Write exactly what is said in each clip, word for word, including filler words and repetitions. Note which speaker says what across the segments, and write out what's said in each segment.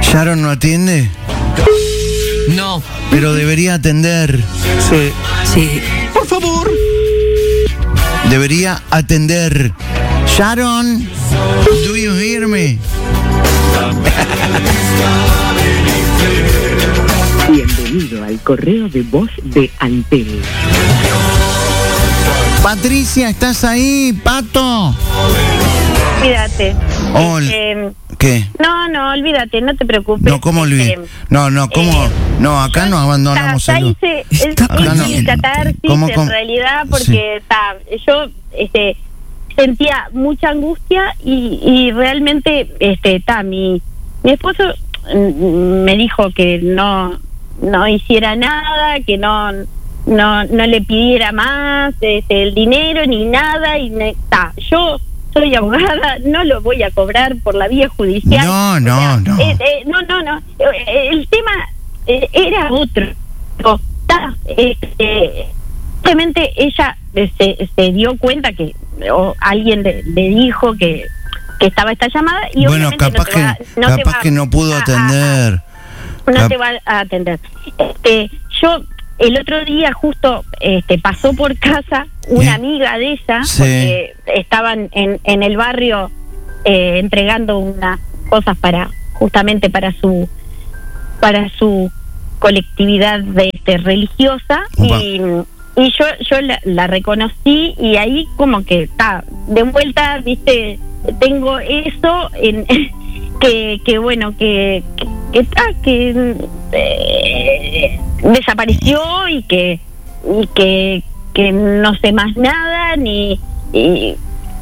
Speaker 1: ¿Sharon no atiende?
Speaker 2: No.
Speaker 1: Pero debería atender.
Speaker 2: Sí. Sí.
Speaker 3: Por favor.
Speaker 1: Debería atender. Sharon, do you hear me?
Speaker 4: Bienvenido al correo de voz de Antel.
Speaker 1: Patricia, ¿estás ahí, Pato?
Speaker 5: Olvídate.
Speaker 1: Ol-
Speaker 5: Eh,
Speaker 1: ¿Qué?
Speaker 5: no, no, olvídate, no te preocupes.
Speaker 1: No, ¿cómo olvidé?
Speaker 5: Eh,
Speaker 1: No, no, ¿cómo?
Speaker 5: eh,
Speaker 1: No, acá no abandonamos
Speaker 5: ta, ta,
Speaker 1: el...
Speaker 5: hice, el,
Speaker 1: Acá no.
Speaker 5: hice catarsis
Speaker 1: ¿Cómo,
Speaker 5: en
Speaker 1: cómo?
Speaker 5: realidad porque ta, yo este, sentía mucha angustia y, y realmente este, ta, mi, mi esposo mm, me dijo que no, no hiciera nada, que no, no, no le pidiera más este, el dinero ni nada y me, ta, yo soy abogada, no lo voy a cobrar por la vía judicial.
Speaker 1: No, no,
Speaker 5: O sea,
Speaker 1: no.
Speaker 5: eh, eh, no, no, no. Eh, El tema eh, era otro. O, ta, este, simplemente ella eh, se, se dio cuenta que o alguien le, le dijo que, que estaba esta llamada y
Speaker 1: Bueno,
Speaker 5: obviamente
Speaker 1: capaz
Speaker 5: no te
Speaker 1: que,
Speaker 5: va, no te
Speaker 1: capaz
Speaker 5: va
Speaker 1: que no pudo
Speaker 5: a- a-
Speaker 1: atender.
Speaker 5: no
Speaker 1: Cap-
Speaker 5: te va a atender. Este, yo el otro día justo este, pasó por casa una
Speaker 1: ¿Eh?
Speaker 5: amiga de ella,
Speaker 1: Sí.
Speaker 5: porque estaban en, en el barrio eh, entregando unas cosas para justamente para su para su colectividad de, este, religiosa
Speaker 1: Upa.
Speaker 5: y, y yo yo la, la reconocí y ahí como que está de vuelta, viste, tengo eso en que, que bueno que que, ah, que eh, desapareció y que y que que no sé más nada ni y,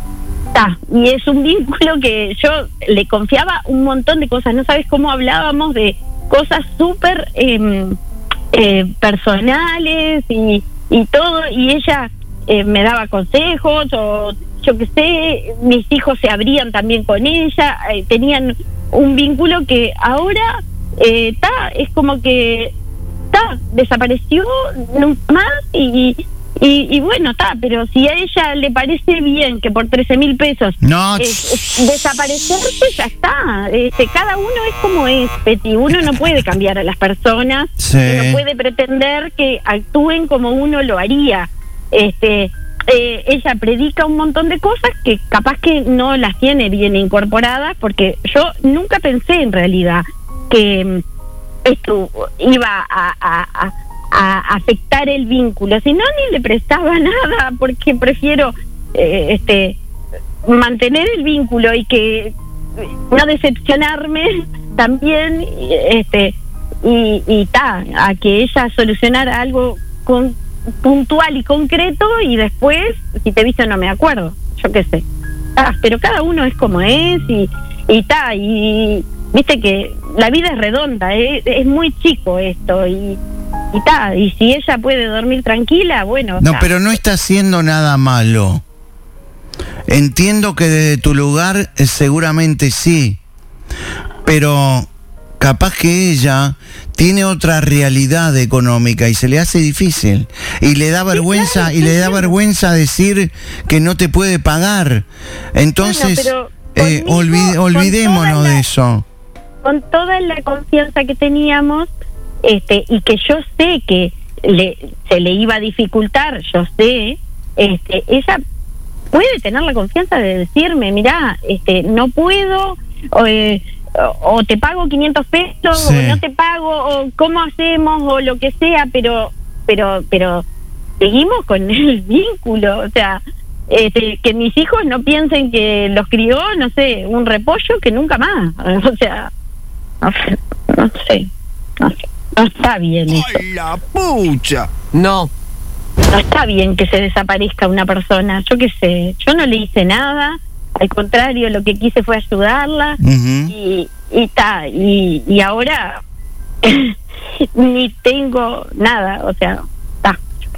Speaker 5: ta, y es un vínculo que yo le confiaba un montón de cosas, no sabes cómo hablábamos de cosas súper eh, eh, personales y, y todo y ella eh, me daba consejos o yo qué sé, mis hijos se abrían también con ella, eh, tenían un vínculo que ahora eh, ta, es como que ta, desapareció nunca más y, y, y bueno, ta, pero si a ella le parece bien que por trece mil pesos
Speaker 1: No,
Speaker 5: eh, eh, desaparecer, pues ya está. Este, cada uno es como es, Peti. Uno no puede cambiar a las personas,
Speaker 1: Sí.
Speaker 5: no puede pretender que actúen como uno lo haría. Este, eh, ella predica un montón de cosas que capaz que no las tiene bien incorporadas, porque yo nunca pensé en realidad que mm, esto iba a, a, a, a afectar el vínculo, si no ni le prestaba nada, porque prefiero eh, este mantener el vínculo y que no decepcionarme también, este y y ta, a que ella solucionara algo con puntual y concreto y después si te viste no me acuerdo, yo qué sé. Ah, pero cada uno es como es y y ta, y viste que la vida es redonda, ¿eh? Es muy chico esto y y ta, y si ella puede dormir tranquila, bueno.
Speaker 1: No,
Speaker 5: ta.
Speaker 1: pero no está haciendo nada malo. Entiendo que desde tu lugar eh, seguramente sí, pero capaz que ella tiene otra realidad económica y se le hace difícil y le da vergüenza
Speaker 5: claro,
Speaker 1: y le
Speaker 5: sí,
Speaker 1: da
Speaker 5: claro.
Speaker 1: vergüenza decir que no te puede pagar. Entonces,
Speaker 5: Bueno,
Speaker 1: eh,
Speaker 5: pero
Speaker 1: olvide-
Speaker 5: conmigo,
Speaker 1: olvidémonos
Speaker 5: con toda
Speaker 1: de
Speaker 5: la-
Speaker 1: eso.
Speaker 5: Con toda la confianza que teníamos, este, y que yo sé que le, se le iba a dificultar, yo sé, este, ella puede tener la confianza de decirme, mirá, este, no puedo, o, eh, o, o te pago quinientos pesos,
Speaker 1: Sí.
Speaker 5: o no te pago, o cómo hacemos, o lo que sea, pero, pero, pero seguimos con el vínculo, o sea, este, que mis hijos no piensen que los crió, no sé, un repollo que nunca más, o sea, no sé, no sé, no sé. No está bien eso.
Speaker 3: ¡Ay, la pucha!
Speaker 2: No.
Speaker 5: No está bien que se desaparezca una persona. Yo qué sé, yo no le hice nada. Al contrario, lo que quise fue ayudarla.
Speaker 1: Ujú.
Speaker 5: Y y ta, y, y ahora ni tengo nada. O sea, ta.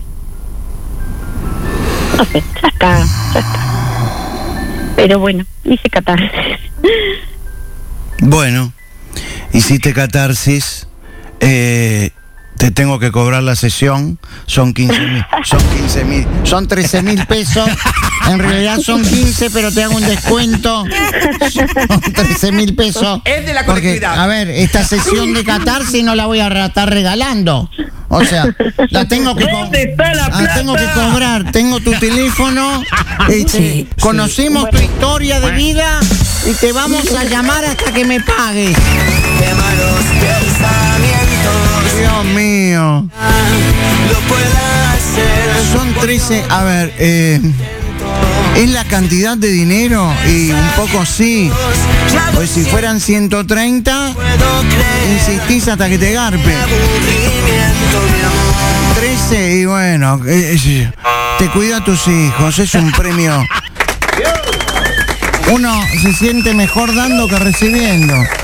Speaker 5: No sé, ya está, ya está. Pero bueno, hice catarsis.
Speaker 1: Bueno, hiciste catarsis, eh, te me tengo que cobrar la sesión, son quince mil, son quince mil, son trece mil pesos, en realidad son quince, pero te hago un descuento, son trece mil pesos.
Speaker 2: Es de la
Speaker 1: porque,
Speaker 2: colectividad.
Speaker 1: a ver, esta sesión de catarsis no la voy a estar regalando. O sea, la tengo que, co-
Speaker 3: ¿Dónde está la
Speaker 1: ah,
Speaker 3: plata?
Speaker 1: tengo que cobrar, tengo tu teléfono, este,
Speaker 2: Sí,
Speaker 1: conocimos tu historia de vida y te vamos a llamar hasta que me pagues.
Speaker 6: Qué malos pensamientos
Speaker 1: Dios mío.
Speaker 6: lo pueda hacer.
Speaker 1: Son trece, a ver, eh, ¿es la cantidad de dinero? Y un poco sí. Pues si fueran ciento treinta,
Speaker 6: Puedo creer
Speaker 1: insistís hasta que te garpe.
Speaker 6: aburrimiento, mi amor.
Speaker 1: trece y bueno, eh, eh, te cuida a tus hijos, es un premio. Uno se siente mejor dando que recibiendo.